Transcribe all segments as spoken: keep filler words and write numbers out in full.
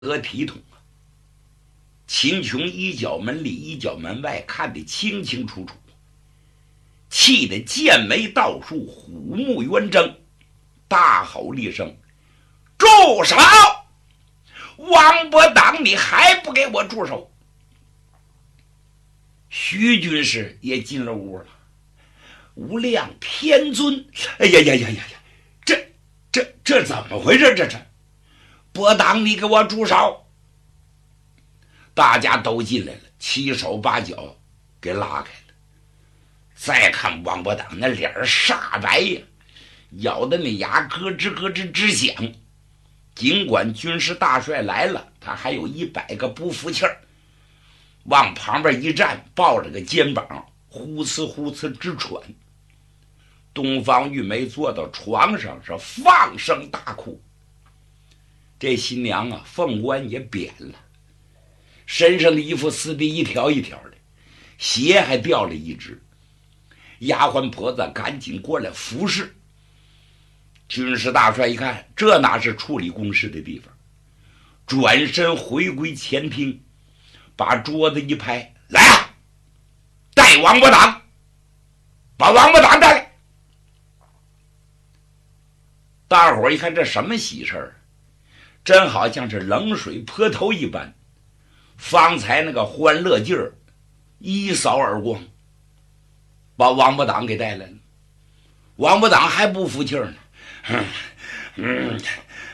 和体统啊！秦琼一角门里一角门外看得清清楚楚，气得剑眉倒竖，虎目圆睁，大吼了一声：“住手！王伯当，你还不给我住手！”徐军师也进了屋了。无量天尊，哎呀呀呀呀呀！这这这怎么回事？这这，伯当，你给我住手！大家都进来了，七手八脚给拉开了。再看王伯当那脸煞白呀，咬的那牙咯吱咯吱直响。尽管军师大帅来了，他还有一百个不服气儿，往旁边一站，抱着个肩膀，呼哧呼哧直喘。东方玉梅坐到床上是放声大哭。这新娘啊，凤冠也扁了，身上的衣服撕的一条一条的，鞋还掉了一只。丫鬟婆子赶紧过来服侍。军师大帅一看，这哪是处理公事的地方，转身回归前厅，把桌子一拍：“来啊，带王伯当，把王伯当带来！”大伙儿一看，这什么喜事儿，真好像是冷水泼头一般。方才那个欢乐劲儿一扫而光，把王伯当给带来了。王伯当还不服气呢，嗯嗯，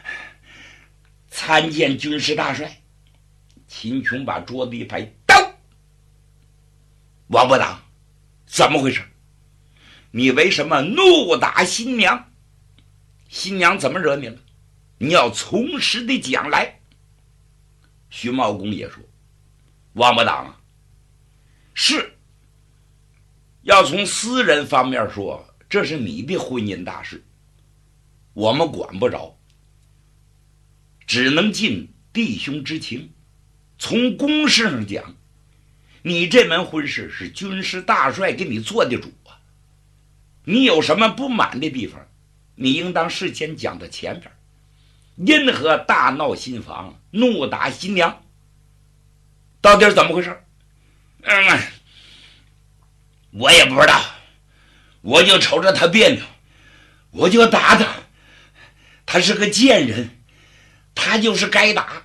参见军师大帅。秦琼把桌子一拍：“到！王伯当，怎么回事？你为什么怒打新娘？新娘怎么惹你了？你要从实的讲来。”徐茂公也说：“王伯当啊，是要从私人方面说，这是你的婚姻大事，我们管不着，只能尽弟兄之情。从公事上讲，你这门婚事是军师大帅给你做的主啊，你有什么不满的地方，你应当事先讲到前边。因何大闹新房，怒打新娘？到底是怎么回事？嗯，我也不知道，我就瞅着他别扭，我就打他。他是个贱人，他就是该打。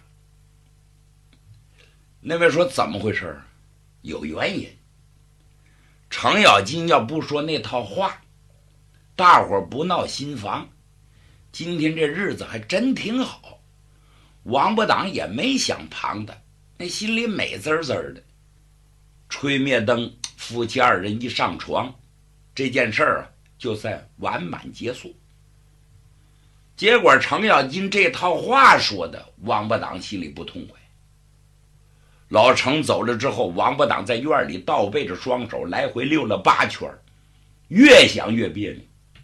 那位说怎么回事？有原因。程咬金要不说那套话，大伙儿不闹新房，今天这日子还真挺好。王伯当也没想旁的，那心里美滋滋的。吹灭灯，夫妻二人一上床，这件事儿啊就算完满结束。结果程咬金这套话说的，王伯当心里不痛快。老程走了之后，王伯当在院里倒背着双手来回溜了八圈，越想越别扭，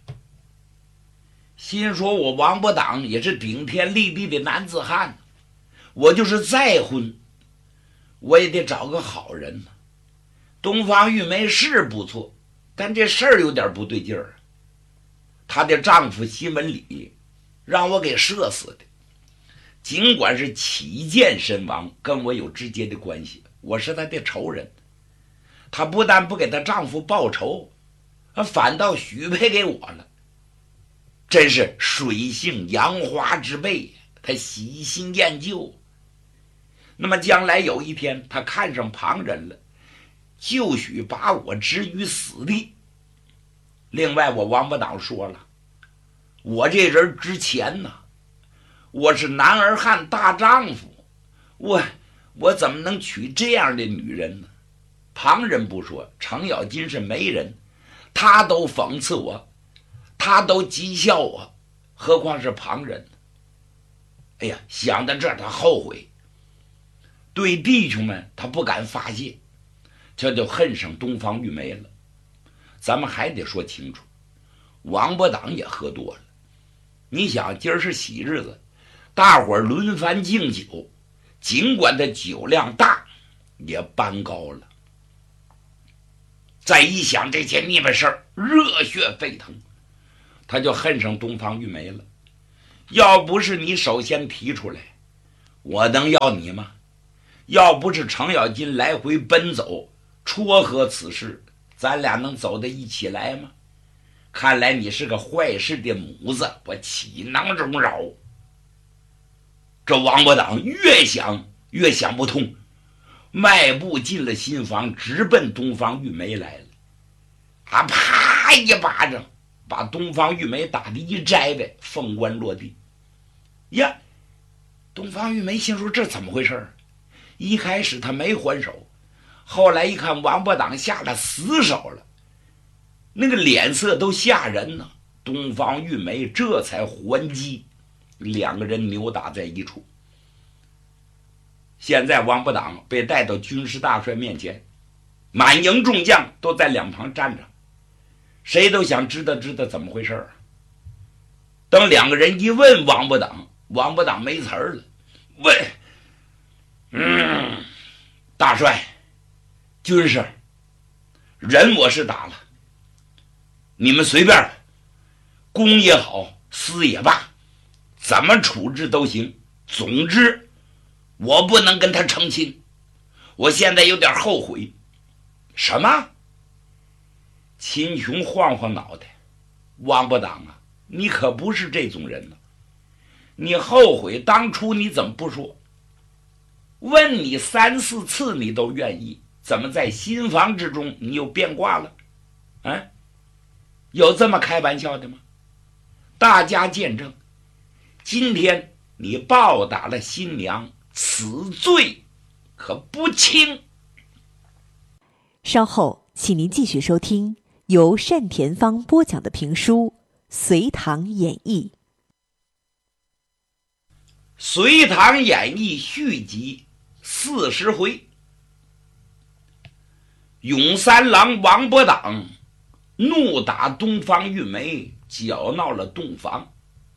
心说我王伯当也是顶天立地的男子汉，我就是再婚我也得找个好人呢。东方玉梅是不错，但这事儿有点不对劲儿。她的丈夫西门礼让我给射死的，尽管是起见身亡，跟我有直接的关系，我是她的仇人。她不但不给她丈夫报仇，反倒许配给我了，真是水性杨花之辈，她喜新厌旧。那么将来有一天她看上旁人了，就许把我置于死地。另外我王伯当说了，我这人值钱呐，我是男儿汉大丈夫，我我怎么能娶这样的女人呢？旁人不说，程咬金是媒人，他都讽刺我，他都讥笑我，何况是旁人呢？哎呀，想到这儿他后悔，对弟兄们他不敢发泄，这就恨上东方玉梅了。咱们还得说清楚，王伯当也喝多了。你想今儿是喜日子，大伙儿轮番敬酒，尽管他酒量大，也搬高了。再一想这些腻歪事儿，热血沸腾，他就恨上东方玉梅了。要不是你首先提出来， 我能要你吗？要不是程咬金来回奔走撮合此事，咱俩能走到一起来吗？看来你是个坏事的母子，我岂能容饶？这王八党越想越想不通，迈步进了新房，直奔东方玉梅来了。他啪一巴掌把东方玉梅打得一摘呗，凤冠落地。呀，东方玉梅心说这怎么回事？一开始他没还手，后来一看王八党下了死手了，那个脸色都吓人呢。东方玉梅这才还击，两个人扭打在一处。现在王八党被带到军师大帅面前，满营众将都在两旁站着，谁都想知道知道怎么回事。等两个人一问王八党，王八党没词儿了，问：“嗯，大帅，军师，人我是打了，你们随便，公也好，私也罢，怎么处置都行。总之，我不能跟他成亲，我现在有点后悔。”什么？秦琼晃晃脑袋，王八党啊，你可不是这种人呢。你后悔当初你怎么不说？问你三四次你都愿意，怎么在新房之中你又变卦了？啊，有这么开玩笑的吗？大家见证，今天你暴打了新娘，此罪可不轻。 稍后请您继续收听由单田芳播讲的评书《隋唐演义》。 《隋唐演义》续集四十回，永三郎王八党怒打东方玉梅，搅闹了洞房，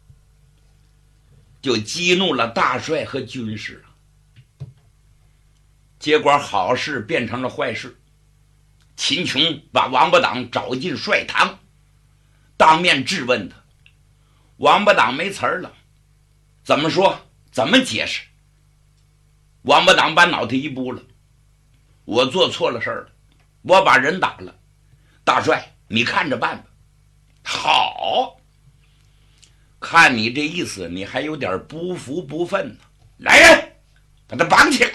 就激怒了大帅和军师。结果好事变成了坏事，秦琼把王八党找进帅堂，当面质问他。王八党没词儿了，怎么说？怎么解释？王八党把脑袋一拨了，我做错了事儿了，我把人打了，大帅你看着办吧。好，看你这意思，你还有点不服不忿呢。来人，把他绑起来。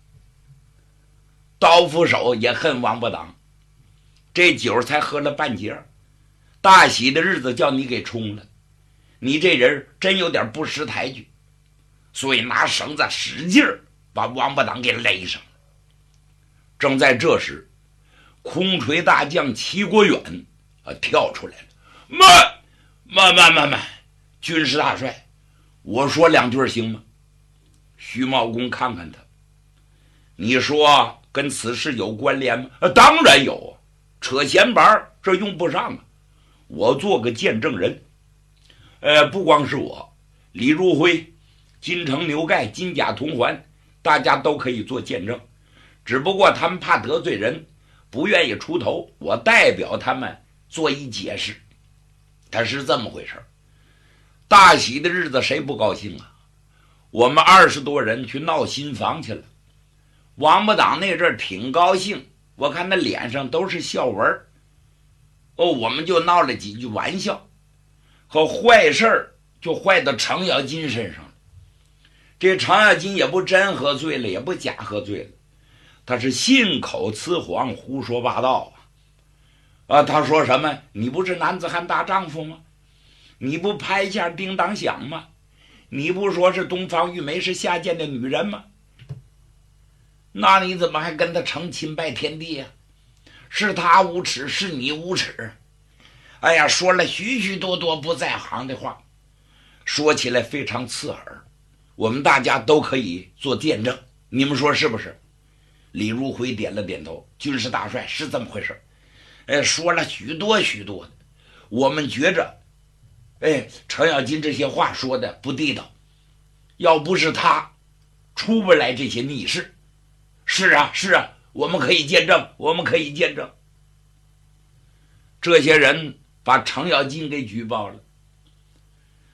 刀斧手也恨王八党，这酒才喝了半截，大喜的日子叫你给冲了，你这人真有点不识抬举，所以拿绳子使劲儿把王八党给勒上了。正在这时，空锤大将齐国远啊跳出来了。慢慢慢慢慢，军师大帅，我说两句行吗？徐茂公看看他，你说跟此事有关联吗？啊、当然有啊，扯闲板这用不上啊，我做个见证人。呃，不光是我，李如辉、金城牛盖、金甲铜环，大家都可以做见证，只不过他们怕得罪人，不愿意出头，我代表他们做一解释。他是这么回事，大喜的日子谁不高兴啊？我们二十多人去闹新房去了，王八党那阵儿挺高兴，我看他脸上都是笑纹。哦，我们就闹了几句玩笑，可坏事儿就坏到程咬金身上了。这程咬金也不真喝醉了，也不假喝醉了，他是信口雌黄，胡说八道啊！啊，他说什么？你不是男子汉大丈夫吗？你不拍一下叮当响吗？你不说是东方玉梅是下贱的女人吗？那你怎么还跟他成亲拜天地呀、啊？是他无耻，是你无耻。哎呀，说了许许多多不在行的话，说起来非常刺耳，我们大家都可以做见证，你们说是不是？李如辉点了点头，军师大帅是这么回事。哎，说了许多许多的，我们觉着，哎，程咬金这些话说的不地道，要不是他，出不来这些逆事。是啊，是啊，我们可以见证，我们可以见证。这些人把程咬金给举报了。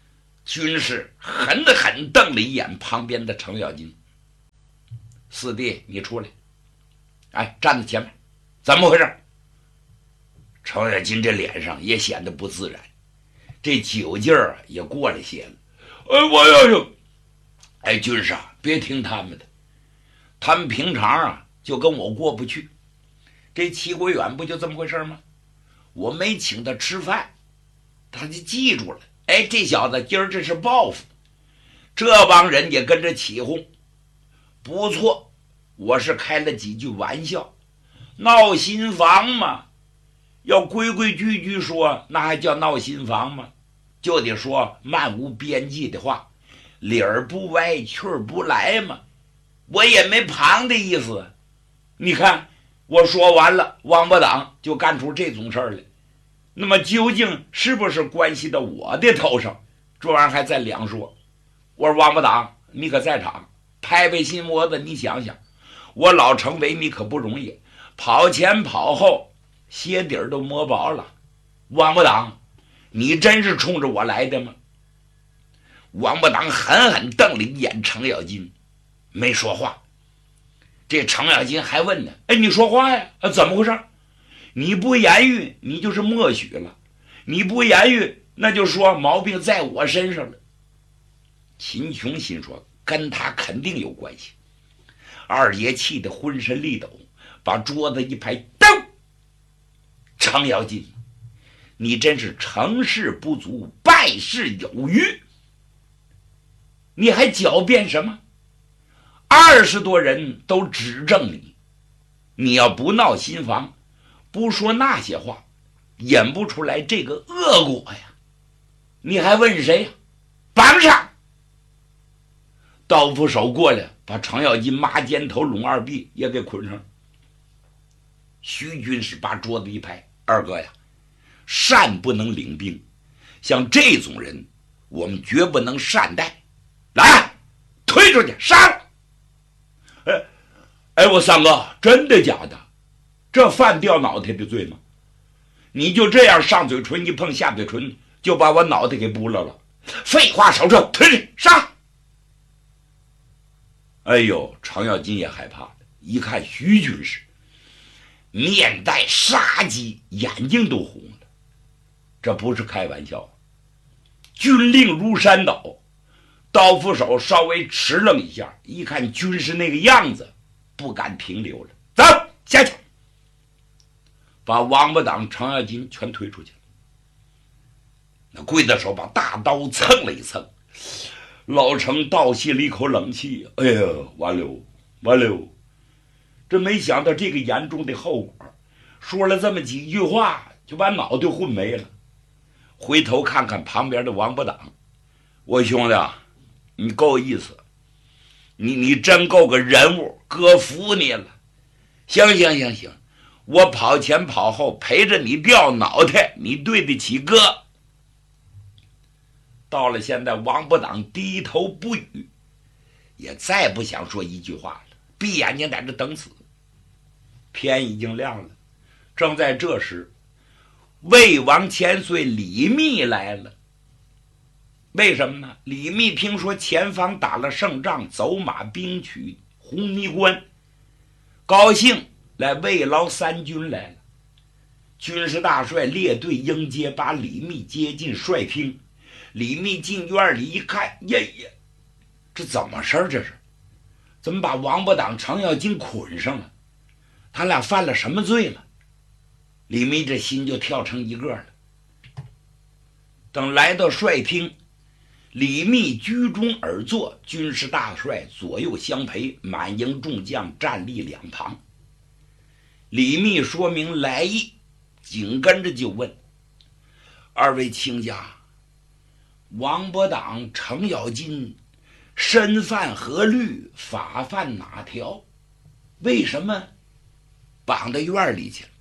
军师狠狠瞪了一眼旁边的程咬金：“四弟，你出来，哎，站在前面，怎么回事？”程咬金这脸上也显得不自然，这酒劲儿也过了些了。哎，我要有，哎，军师啊，别听他们的，他们平常啊就跟我过不去。这齐国远不就这么回事吗？我没请他吃饭，他就记住了。哎，这小子今儿这是报复，这帮人也跟着起哄。不错，我是开了几句玩笑，闹新房嘛。要规规矩矩说，那还叫闹新房吗？就得说漫无边际的话，理儿不歪，趣儿不来嘛。我也没旁的意思。你看，我说完了，王八党就干出这种事儿来。那么究竟是不是关系到我的头上？这玩意儿还在两说。我说王八党，你可在场，拍拍心窝子，你想想，我老程维你可不容易，跑前跑后，鞋底儿都磨薄了。王八党，你真是冲着我来的吗？王八党狠狠瞪了一眼程咬金，没说话。这程咬金还问呢：“哎，你说话呀？啊，怎么回事？你不言语，你就是默许了；你不言语，那就说毛病在我身上了。”秦琼心说，跟他肯定有关系。二爷气得浑身力抖，把桌子一拍，噔！程咬金，你真是成事不足，败事有余，你还狡辩什么？二十多人都指证你，你要不闹新房，不说那些话，演不出来这个恶果呀！你还问谁呀？绑上！刀斧手过来，把程咬金抹肩头、拢二臂也给捆上。徐军士把桌子一拍：“二哥呀，善不能领兵，像这种人，我们绝不能善待。来，推出去，杀了！”哎，哎，我三哥，真的假的？这犯掉脑袋的罪吗？你就这样上嘴唇一碰下嘴唇，就把我脑袋给拨了了？废话少说，推去杀！哎呦，程咬金也害怕了，一看徐军士，面带杀机，眼睛都红了。这不是开玩笑，军令如山倒。刀斧手稍微迟愣一下，一看军士那个样子，不敢停留了。走下去，把王八党程咬金全推出去了。那刽子手把大刀蹭了一蹭，老程倒吸了一口冷气。哎呀，完了完了，这没想到这个严重的后果，说了这么几句话就把脑袋混没了。回头看看旁边的王八党，我兄弟啊，你够意思，你你真够个人物，哥服你了。行行行行，我跑前跑后陪着你掉脑袋，你对得起哥。到了现在，王八党低头不语，也再不想说一句话了，闭眼睛在这等死。天已经亮了，正在这时，魏王千岁李密来了。为什么呢？李密听说前方打了胜仗，走马兵取红泥关，高兴来慰劳三军来了。军师大帅列队迎接，把李密接进帅厅。李密进院里一看，呀呀，这怎么事儿？这是怎么把王八党程咬金捆上了？他俩犯了什么罪了？李密这心就跳成一个了。等来到帅厅，李密居中而坐，军师大帅左右相陪，满营众将站立两旁。李密说明来意，紧跟着就问：“二位卿家，王八党程咬金身犯何律，法犯哪条？为什么绑到院里去了？”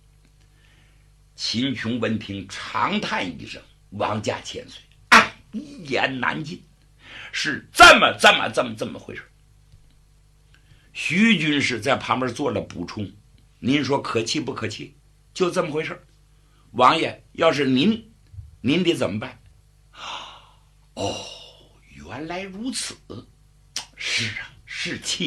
秦琼闻听，长叹一声：“王家千岁，啊，一言难尽，是这么这么这么这么回事。”徐军士在旁边做了补充：“您说可气不可气？就这么回事。王爷，要是您，您得怎么办？” 哦，原来如此。是啊，是气